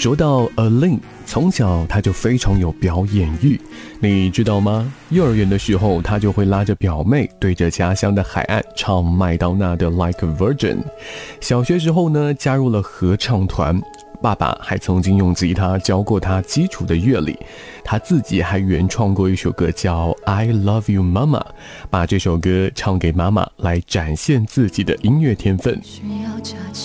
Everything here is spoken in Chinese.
说到 Alin， 从小他就非常有表演欲，你知道吗？幼儿园的时候，他就会拉着表妹对着家乡的海岸唱麦当娜的 Like a Virgin。小学时候呢，加入了合唱团。爸爸还曾经用吉他教过他基础的乐理，他自己还原创过一首歌叫 I Love You Mama， 把这首歌唱给妈妈来展现自己的音乐天分。